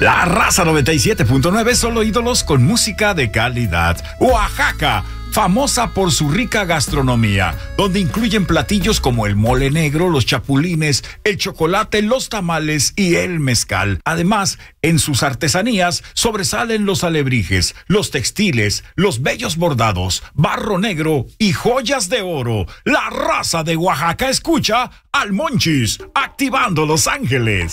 La Raza 97.9, solo ídolos con música de calidad. Oaxaca, famosa por su rica gastronomía, donde incluyen platillos como el mole negro, los chapulines, el chocolate, los tamales y el mezcal. Además, en sus artesanías sobresalen los alebrijes, los textiles, los bellos bordados, barro negro y joyas de oro. La Raza de Oaxaca escucha al Monchis, activando Los Ángeles.